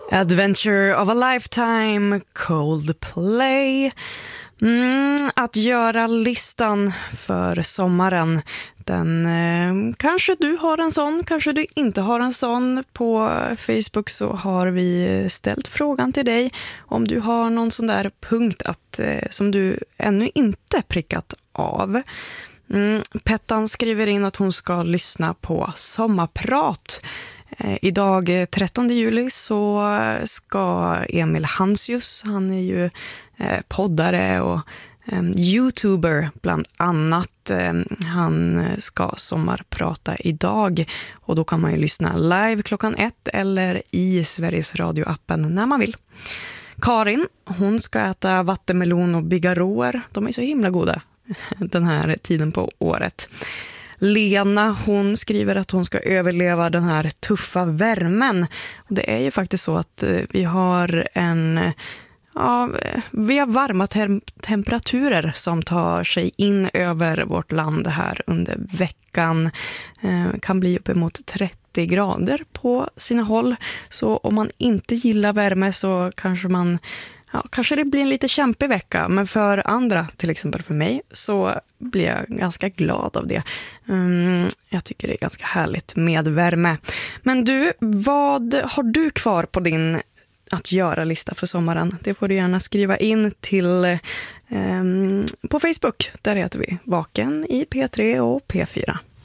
Adventure of a Lifetime, Coldplay. Att göra listan för sommaren, den kanske du har en sån, kanske du inte har en sån. På Facebook så har vi ställt frågan till dig om du har någon sån där punkt som du ännu inte prickat av. Pettan skriver in att hon ska lyssna på Sommarprat. Idag 13 juli så ska Emil Hansius, han är ju poddare och YouTuber bland annat, han ska sommarprata idag och då kan man ju lyssna live klockan 1 eller i Sveriges Radio-appen när man vill. Karin, hon ska äta vattenmelon och bigarråer, de är så himla goda den här tiden på året. Lena, hon skriver att hon ska överleva den här tuffa värmen. Och det är ju faktiskt så att vi har varma temperaturer som tar sig in över vårt land här under veckan. Kan bli uppemot 30 grader på sina håll. Så om man inte gillar värme så kanske det blir en lite kämpig vecka, men för andra, till exempel för mig, så blir jag ganska glad av det. Jag tycker det är ganska härligt med värme. Men du, vad har du kvar på din att göra-lista för sommaren? Det får du gärna skriva in till på Facebook. Där heter vi Vaken i P3 och P4.